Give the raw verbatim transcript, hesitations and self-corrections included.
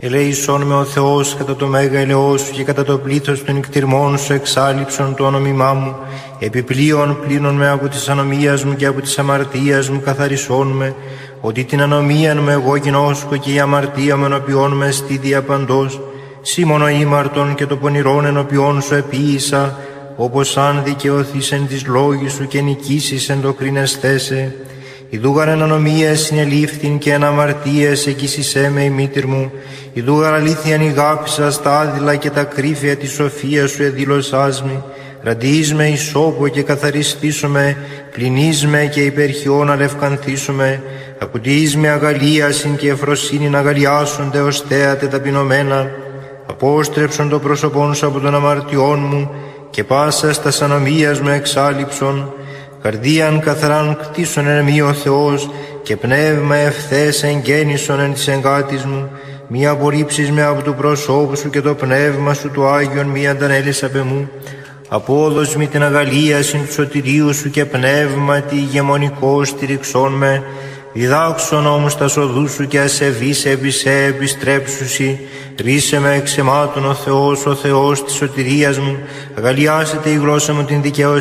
Ελέησόν με ο Θεός κατά το μέγα ελαιό σου και κατά το πλήθος των νικτυρμών σου εξάλληψον το όνομά μου. Επιπλέον πλύνον με από της ανομίας μου και από της αμαρτίας μου καθαρισόν με, ότι την ανομίαν μου εγώ γινώσκω και η αμαρτία μου ενωπιών με στη διαπαντός. Σύ μόνο ήμαρτον και το πονηρόν ενωπιών σου επίησα, όπως αν δικαιωθείς εν της λόγης σου και νικήσεις εν το κρίνεσθέσαι. Ιδούγαρ εν ανομίες συνελήφθην και εν αμαρτίες εκείσισέ με η μήτηρ μου. Ιδούγαρ αλήθειαν ηγάπησα στα άδειλα και τα κρύφια της σοφίας σου εδήλωσάς με. Ραντιείς με ισόπο και καθαριστήσω με, πλυνείς με και υπερχιών αλευκανθήσω με. Ακουτείς με αγαλίασιν και ευφροσύνην αγαλιάσονται ως θέατε ταπεινωμένα. Απόστρεψον το πρόσωπόν σου από των αμαρτιών μου και πάσα στας ανομίας μου εξάλληψον. Καρδίαν καθαράν κτίσον εν μη ο Θεός και πνεύμα ευθές εγγέννησον εν της εγκάτης μου. Μη απορρίψεις με από του προσώπου σου και το πνεύμα σου του Άγιον μη αντανέλεις απ' εμού. Απόδος μη την αγαλίασιν του σωτηρίου σου και πνεύματι ηγεμονικό στηριξών με. Διδάξον όμως τα σοδού σου και ασεβείς επί σε επιστρέψουσι. Ρίσε με εξαιμάτων ο Θεός, ο Θεός της σωτηρίας μου. Αγαλιάσετε η γλώσσα μου την δικαιοσύνη